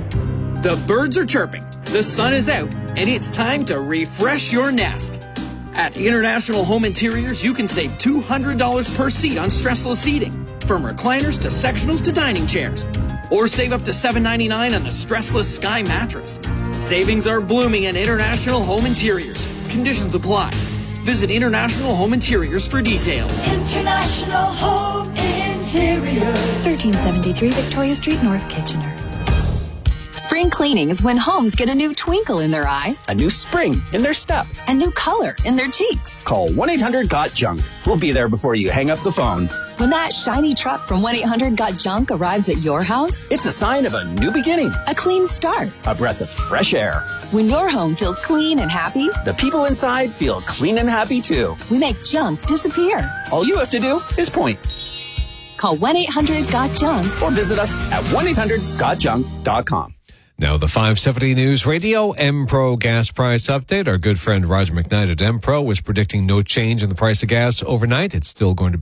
The birds are chirping, the sun is out, and it's time to refresh your nest. At International Home Interiors, you can save $200 per seat on stressless seating, from recliners to sectionals to dining chairs. Or save up to $7.99 on the stressless Sky mattress. Savings are blooming at International Home Interiors. Conditions apply. Visit International Home Interiors for details. International Home Interiors. 1373 Victoria Street, North Kitchener. Spring cleaning is when homes get a new twinkle in their eye, a new spring in their step, a new color in their cheeks. Call 1-800-GOT-JUNK. We'll be there before you hang up the phone. When that shiny truck from 1-800-GOT-JUNK arrives at your house, it's a sign of a new beginning, a clean start, a breath of fresh air. When your home feels clean and happy, the people inside feel clean and happy too. We make junk disappear. All you have to do is point. Call 1-800-GOT-JUNK or visit us at 1-800-GOTJUNK.com. Now, the 570 News Radio Empro gas price update. Our good friend Roger McKnight at Empro was predicting no change in the price of gas overnight. It's still going to